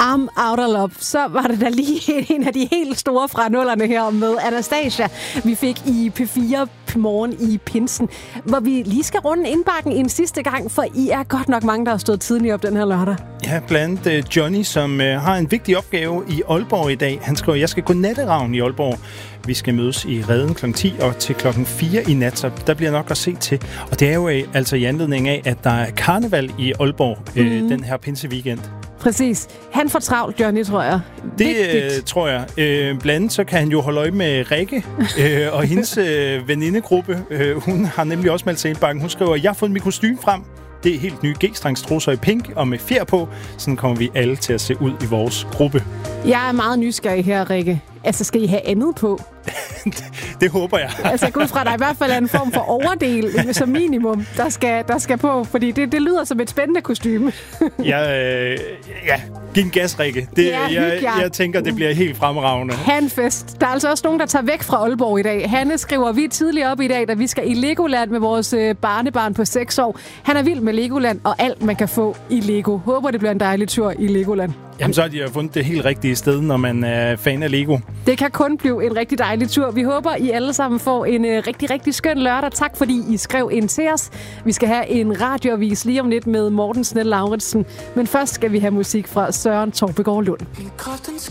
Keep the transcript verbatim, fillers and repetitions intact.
I'm out of love. Så var det da lige en af de helt store fra nullerne her med Anastasia, vi fik i P fire morgen i pinsen, hvor vi lige skal runde indbakken en sidste gang, for I er godt nok mange, der har stået tidligt op den her lørdag. Ja, blandt uh, Johnny, som uh, har en vigtig opgave i Aalborg i dag. Han skriver, jeg skal gå natteravn i Aalborg. Vi skal mødes i Reden klokken ti og til klokken fire i nat, så der bliver nok at se til. Og det er jo uh, altså i anledning af, at der er karneval i Aalborg uh, mm. den her pinseweekend. Præcis. Han får travlt, Johnny, tror jeg. Det øh, tror jeg. Øh, blandt andet så kan han jo holde øje med Rikke øh, og hendes øh, venindegruppe. Øh, hun har nemlig også meldt sig indbakken. Hun skriver, jeg har fået mit kostume frem. Det er helt nye G-strengstrusser i pink og med fjer på. Sådan kommer vi alle til at se ud i vores gruppe. Jeg er meget nysgerrig her, Rikke. Altså, skal I have andet på? det, det håber jeg. Altså, jeg går ud fra, at der i hvert fald er en form for overdel som minimum, der skal, der skal på. Fordi det, det lyder som et spændende kostume. ja, øh, ja, giv en gas, Rikke. Det, ja, jeg, jeg tænker, det bliver helt fremragende. Handfest. Der er altså også nogen, der tager væk fra Aalborg i dag. Hanne skriver, vi er tidligere op i dag, da vi skal i Legoland med vores barnebarn på seks år. Han er vild med Legoland og alt, man kan få i Lego. Håber, det bliver en dejlig tur i Legoland. Jamen, så har de jo fundet det helt rigtige sted, når man er fan af Lego. Det kan kun blive en rigtig dejlig tur. Vi håber, I alle sammen får en uh, rigtig, rigtig skøn lørdag. Tak, fordi I skrev ind til os. Vi skal have en radioavis lige om lidt med Morten Snell Lauritsen. Men først skal vi have musik fra Søren Torpegaard Lund.